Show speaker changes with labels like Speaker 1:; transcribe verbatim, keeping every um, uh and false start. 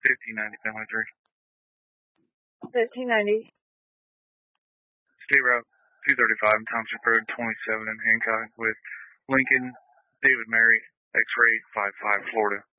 Speaker 1: fifteen ninety Family Tree.
Speaker 2: fifteen ninety.
Speaker 1: State Route two thirty-five and Township Road twenty-seven in Hancock with Lincoln, David Mary, X-Ray five five, Florida.